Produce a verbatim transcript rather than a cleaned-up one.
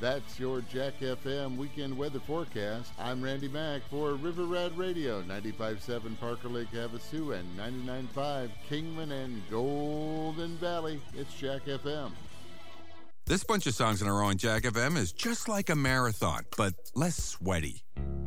That's your Jack F M weekend weather forecast. I'm Randy Mack for River Rat Radio, ninety-five point seven Parker Lake Havasu and ninety-nine point five Kingman and Golden Valley. It's Jack F M. This bunch of songs in a row on Jack F M is just like a marathon, but less sweaty.